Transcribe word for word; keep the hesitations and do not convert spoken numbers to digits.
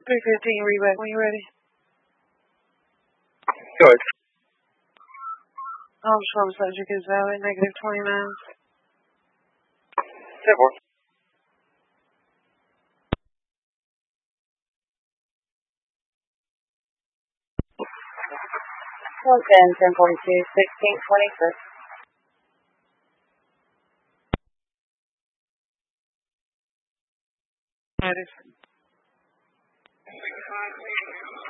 three fifteen, reback when you're ready. Good. Um, Storm subject is valid, negative twenty-nine. Simple. one ten, ten forty-two, sixteen twenty-six. Ready.